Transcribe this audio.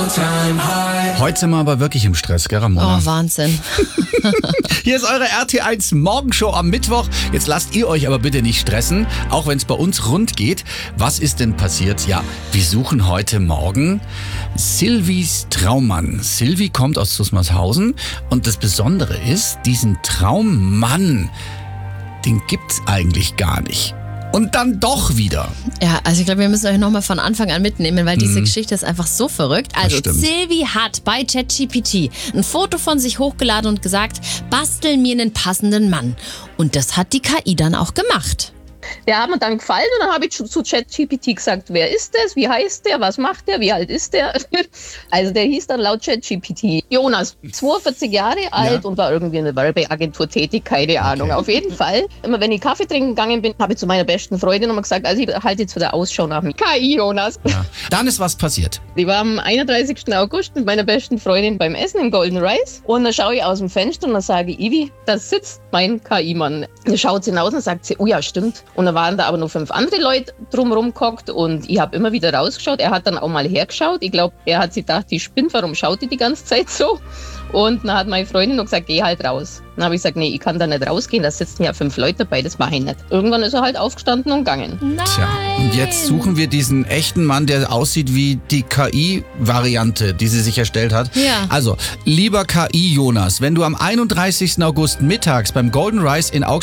Heute sind wir aber wirklich im Stress, gell, Ramona? Oh, Wahnsinn. Hier ist eure RT1 Morgenshow am Mittwoch. Jetzt lasst ihr euch aber bitte nicht stressen, auch wenn es bei uns rund geht. Was ist denn passiert? Ja, wir suchen heute Morgen Silvis Traummann. Silvi kommt aus Zusmarshausen und das Besondere ist, diesen Traummann, den gibt's eigentlich gar nicht. Und dann doch wieder. Ja, also ich glaube, wir müssen euch nochmal von Anfang an mitnehmen, weil diese Geschichte ist einfach so verrückt. Also Silvi hat bei ChatGPT ein Foto von sich hochgeladen und gesagt, bastel mir einen passenden Mann. Und das hat die KI dann auch gemacht. Der hat mir dann gefallen und dann habe ich zu ChatGPT gesagt, wer ist das, wie heißt der, was macht der, wie alt ist der? Also der hieß dann laut ChatGPT Jonas, 42 Jahre alt und war irgendwie in einer Werbeagentur tätig, keine Ahnung. Auf jeden Fall, immer wenn ich Kaffee trinken gegangen bin, habe ich zu meiner besten Freundin immer gesagt, also ich halte jetzt wieder Ausschau nach mir. KI Jonas. Ja. Dann ist was passiert. Ich war am 31. August mit meiner besten Freundin beim Essen im Golden Rice und dann schaue ich aus dem Fenster und dann sage ich, Ivi, da sitzt mein KI-Mann. Dann schaut sie hinaus und sagt sie, oh ja, stimmt. Und dann waren da aber noch 5 andere Leute drumherum gehockt und ich habe immer wieder rausgeschaut. Er hat dann auch mal hergeschaut. Ich glaube, er hat sich gedacht, die spinnt, warum schaut die ganze Zeit so? Und dann hat meine Freundin noch gesagt, geh halt raus. Dann habe ich gesagt, nee, ich kann da nicht rausgehen, da sitzen ja 5 Leute dabei, das mache ich nicht. Irgendwann ist er halt aufgestanden und gegangen. Nein. Tja, und jetzt suchen wir diesen echten Mann, der aussieht wie die KI-Variante, die sie sich erstellt hat. Ja. Also, lieber KI-Jonas, wenn du am 31. August mittags beim Golden Rice in Augsburg